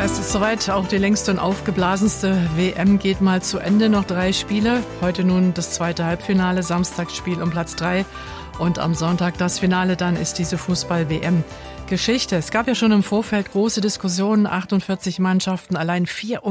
Es ist soweit, auch die längste und aufgeblasenste WM geht mal zu Ende. Noch 3 Spiele. Heute nun das zweite Halbfinale, Samstagsspiel um Platz 3. Und am Sonntag das Finale, dann ist diese Fußball-WM Geschichte. Es gab ja schon im Vorfeld große Diskussionen, 48 Mannschaften, allein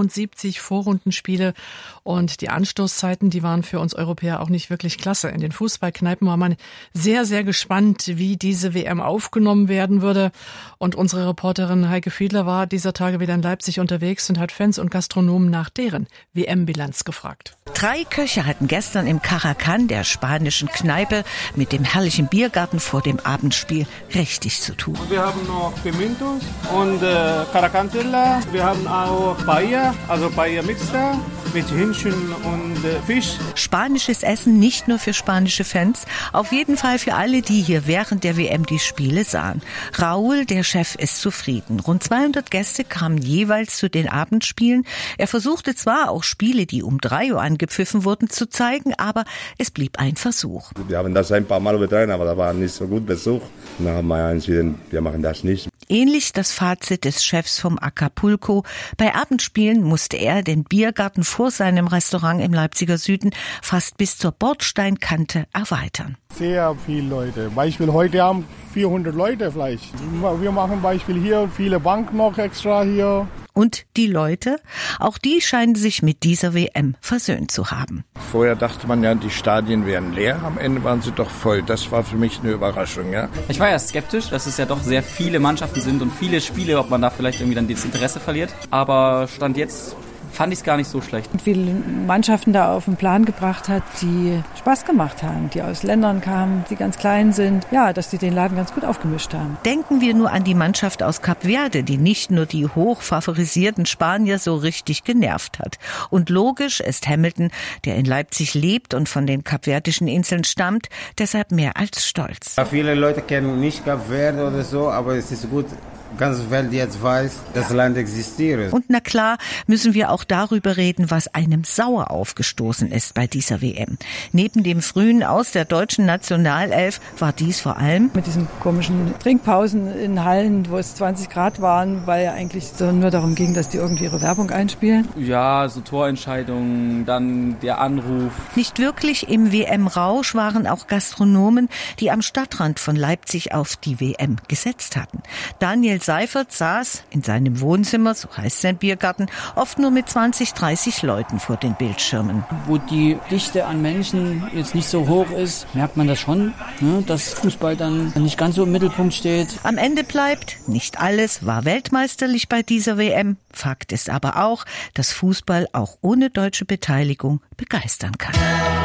74 Vorrundenspiele und die Anstoßzeiten, die waren für uns Europäer auch nicht wirklich klasse. In den Fußballkneipen war man sehr, sehr gespannt, wie diese WM aufgenommen werden würde. Und unsere Reporterin Heike Fiedler war dieser Tage wieder in Leipzig unterwegs und hat Fans und Gastronomen nach deren WM-Bilanz gefragt. 3 Köche hatten gestern im Caracan, der spanischen Kneipe, mit dem herrlichen Biergarten vor dem Abendspiel richtig zu tun. Wir haben noch Pimientos und Caracantilla. Wir haben auch Paella, also Paella Mixta mit Hähnchen und Fisch. Spanisches Essen nicht nur für spanische Fans, auf jeden Fall für alle, die hier während der WM die Spiele sahen. Raúl, der Chef, ist zufrieden. Rund 200 Gäste kamen jeweils zu den Abendspielen. Er versuchte zwar auch Spiele, die um 3 Uhr angepfiffen wurden, zu zeigen, aber es blieb ein Versuch. Wir haben das ein paar Mal übertragen, aber da war nicht so gut Besuch. Dann haben wir entschieden, wir machen das nicht. Ähnlich das Fazit des Chefs vom Acapulco. Bei Abendspielen musste er den Biergarten vor seinem Restaurant im Leipziger Süden fast bis zur Bordsteinkante erweitern. Sehr viele Leute. Beispiel heute haben 400 Leute vielleicht. Wir machen Beispiel hier, viele Banken noch extra hier. Und die Leute? Auch die scheinen sich mit dieser WM versöhnt zu haben. Vorher dachte man ja, die Stadien wären leer, am Ende waren sie doch voll. Das war für mich eine Überraschung, ja. Ich war ja skeptisch, dass es ja doch sehr viele Mannschaften sind und viele Spiele, ob man da vielleicht irgendwie dann das Interesse verliert. Aber Stand jetzt fand ich es gar nicht so schlecht. Und viele Mannschaften da auf den Plan gebracht hat, die Spaß gemacht haben, die aus Ländern kamen, die ganz klein sind. Ja, dass die den Laden ganz gut aufgemischt haben. Denken wir nur an die Mannschaft aus Kap Verde, die nicht nur die hoch favorisierten Spanier so richtig genervt hat. Und logisch ist Hamilton, der in Leipzig lebt und von den kapverdischen Inseln stammt, deshalb mehr als stolz. Ja, viele Leute kennen nicht Kap Verde oder so, aber es ist gut, ganze Welt jetzt weiß, das Land existiert. Und na klar, müssen wir auch darüber reden, was einem sauer aufgestoßen ist bei dieser WM. Neben dem frühen Aus der deutschen Nationalelf war dies vor allem mit diesen komischen Trinkpausen in Hallen, wo es 20 Grad waren, weil ja eigentlich so nur darum ging, dass die irgendwie ihre Werbung einspielen. Ja, so Torentscheidungen, dann der Anruf. Nicht wirklich im WM-Rausch waren auch Gastronomen, die am Stadtrand von Leipzig auf die WM gesetzt hatten. Daniel Seifert saß in seinem Wohnzimmer, so heißt sein Biergarten, oft nur mit 20, 30 Leuten vor den Bildschirmen. Wo die Dichte an Menschen jetzt nicht so hoch ist, merkt man das schon, dass Fußball dann nicht ganz so im Mittelpunkt steht. Am Ende bleibt, nicht alles war weltmeisterlich bei dieser WM. Fakt ist aber auch, dass Fußball auch ohne deutsche Beteiligung begeistern kann.